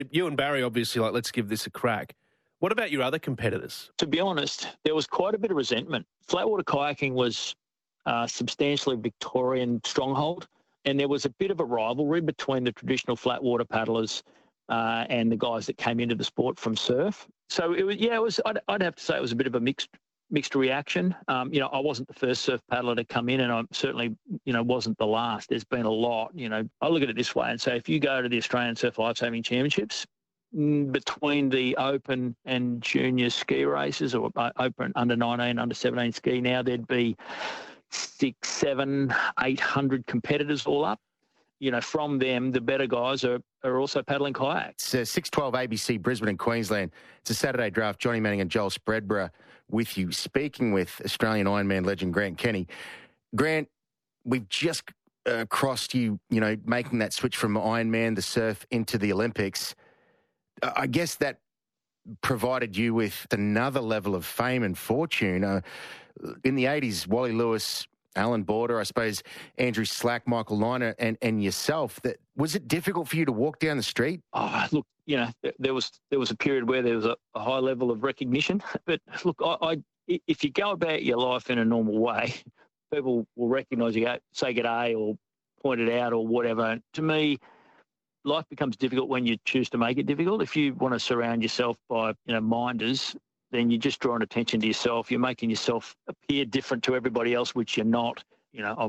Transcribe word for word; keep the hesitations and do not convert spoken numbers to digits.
You and Barry, obviously, like, let's give this a crack. What about your other competitors? To be honest, there was quite a bit of resentment. Flatwater kayaking was uh, substantially Victorian stronghold, and there was a bit of a rivalry between the traditional flatwater paddlers uh, and the guys that came into the sport from surf. So it was, yeah, it was. I'd, I'd have to say it was a bit of a mixed mixed reaction. Um, you know, I wasn't the first surf paddler to come in, and I certainly, you know, wasn't the last. There's been a lot. You know, I look at it this way and say, if you go to the Australian Surf Lifesaving Championships, between the open and junior ski races, or open under nineteen, under seventeen ski, now there'd be six, seven, eight hundred competitors all up. You know, from them, the better guys are, are also paddling kayaks. It's uh, six twelve A B C, Brisbane and Queensland. It's a Saturday draft. Johnny Manning and Joel Spreadborough with you, speaking with Australian Ironman legend Grant Kenny. Grant, we've just uh, crossed you, you know, making that switch from Ironman, the surf, into the Olympics. Uh, I guess that provided you with another level of fame and fortune. Uh, in the eighties, Wally Lewis, Alan Border, I suppose, Andrew Slack, Michael Liner, and, and yourself. That was it difficult for you to walk down the street? Oh, look, you know, there was there was a period where there was a, a high level of recognition. But look, I, I if you go about your life in a normal way, people will recognise you, go, say good day or point it out or whatever. And to me, life becomes difficult when you choose to make it difficult. If you want to surround yourself by, you know, minders, then you're just drawing attention to yourself. You're making yourself appear different to everybody else, which you're not. You know,